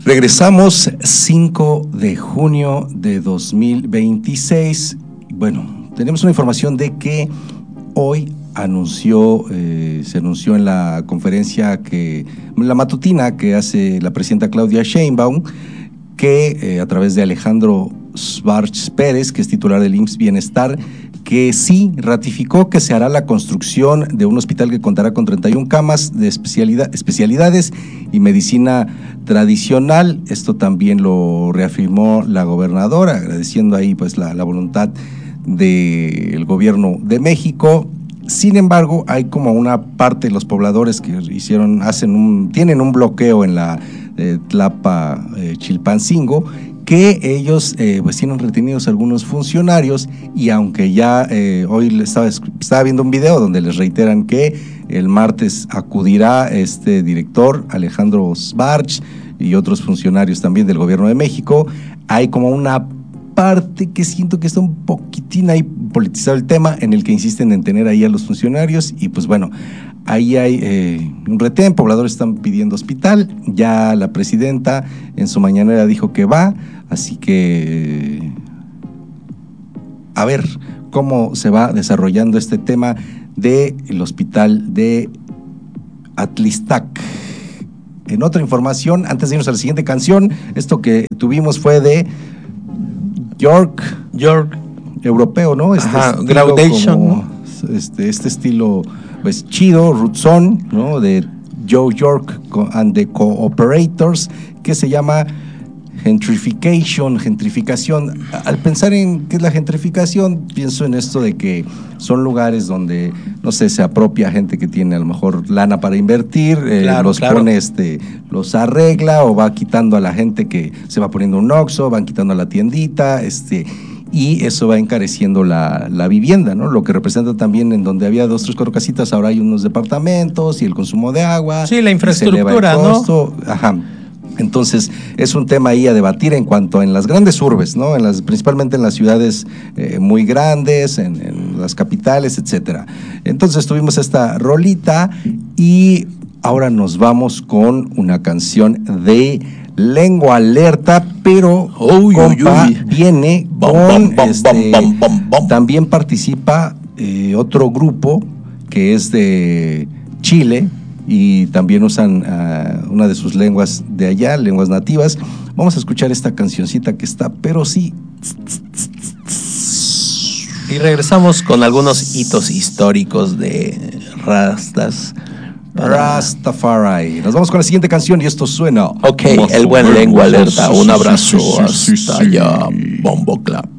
Regresamos 5 de junio de 2026. Bueno, tenemos una información de que hoy se anunció en la conferencia la matutina que hace la presidenta Claudia Sheinbaum, que a través de Alejandro Schwartz Pérez, que es titular del IMSS Bienestar, que sí ratificó que se hará la construcción de un hospital que contará con 31 camas de especialidades y medicina tradicional. Esto también lo reafirmó la gobernadora, agradeciendo ahí pues la voluntad del gobierno de México. Sin embargo, hay como una parte de los pobladores que tienen un bloqueo en la Tlapa Chilpancingo, que ellos pues tienen retenidos algunos funcionarios, y aunque ya hoy estaba viendo un video donde les reiteran que el martes acudirá este director Alejandro Schwartz y otros funcionarios también del gobierno de México, hay como una parte que siento que está un poquitín ahí politizado el tema, en el que insisten en tener ahí a los funcionarios, y pues bueno, ahí hay un retén, pobladores están pidiendo hospital, ya la presidenta en su mañanera dijo que va, así que a ver cómo se va desarrollando este tema del hospital de Atlistac. En otra información, antes de irnos a la siguiente canción, esto que tuvimos fue de York europeo, ¿no? Graudation, como, ¿no? Este estilo pues chido, rootsón, ¿no? De Joe York and the Cooperators, que se llama gentrificación. Al pensar en qué es la gentrificación, pienso en esto de que son lugares donde, no sé, se apropia gente que tiene a lo mejor lana para invertir, pone, los arregla, o va quitando a la gente que se va poniendo un Oxxo, van quitando a la tiendita, y eso va encareciendo la vivienda, ¿no? Lo que representa también en donde había 2, 3, 4 casitas, ahora hay unos departamentos y el consumo de agua. Sí, la infraestructura, ¿no? Ajá. Entonces, es un tema ahí a debatir en cuanto en las grandes urbes, ¿no? Principalmente en las ciudades muy grandes, en las capitales, etcétera. Entonces, tuvimos esta rolita y ahora nos vamos con una canción de Lengua Alerta, pero viene con también participa otro grupo que es de Chile, y también usan una de sus lenguas de allá, lenguas nativas. Vamos a escuchar esta cancioncita que está, pero sí. Y regresamos con algunos hitos históricos de Rastafari. Nos vamos con la siguiente canción y esto suena. Ok, el buen Lengua Alerta. Un abrazo hasta allá, Bombo Clap.